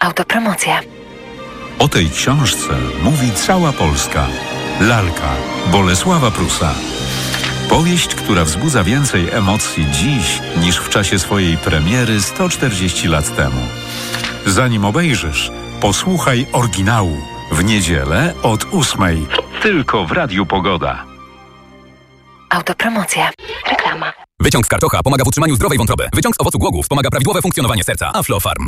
Autopromocja. O tej książce mówi cała Polska. Lalka Bolesława Prusa. Powieść, która wzbudza więcej emocji dziś niż w czasie swojej premiery 140 lat temu. Zanim obejrzysz, posłuchaj oryginału. W niedzielę od 8:00. Tylko w Radiu Pogoda. Autopromocja. Reklama. Wyciąg z karczocha pomaga w utrzymaniu zdrowej wątroby. Wyciąg z owocu głogów wspomaga prawidłowe funkcjonowanie serca. Aflofarm.